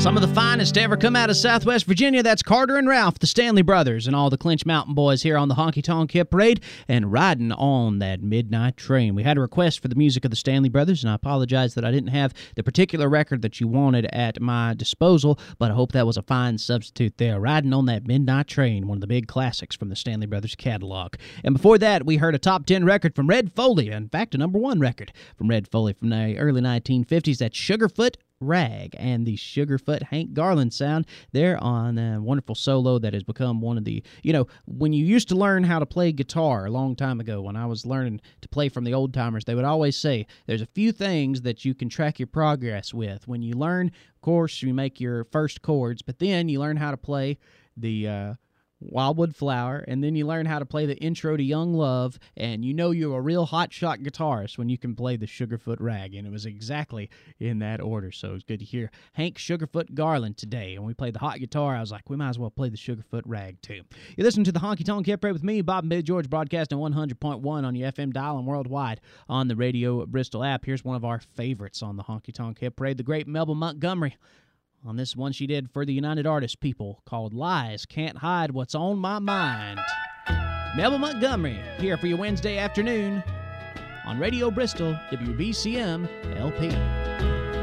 Some of the finest to ever come out of Southwest Virginia. That's Carter and Ralph, the Stanley Brothers, and all the Clinch Mountain Boys here on the Honky Tonk Hit Parade and riding on that midnight train. We had a request for the music of the Stanley Brothers, and I apologize that I didn't have the particular record that you wanted at my disposal, but I hope that was a fine substitute there. Riding on that midnight train, one of the big classics from the Stanley Brothers catalog. And before that, we heard a top 10 record from Red Foley, in fact, a number one record from Red Foley from the early 1950s. That's Sugarfoot Rag, and the Sugarfoot Hank Garland sound there on a wonderful solo that has become one of the, when you used to learn how to play guitar a long time ago, when I was learning to play from the old timers, they would always say there's a few things that you can track your progress with. When you learn, of course, you make your first chords, but then you learn how to play the Wildwood Flower, and then you learn how to play the intro to Young Love, and you're a real hotshot guitarist when you can play the Sugarfoot Rag, and it was exactly in that order, so it's good to hear Hank Sugarfoot Garland today. And we played the hot guitar, I was like, we might as well play the Sugarfoot Rag, too. You listen to the Honky Tonk Hit Parade with me, Bob and Billy George, broadcasting 100.1 on your FM dial and worldwide on the Radio Bristol app. Here's one of our favorites on the Honky Tonk Hit Parade, the great Melba Montgomery. On this one she did for the United Artists people, called Lies Can't Hide What's on My Mind. Melba Montgomery, here for your Wednesday afternoon on Radio Bristol, WBCM LP.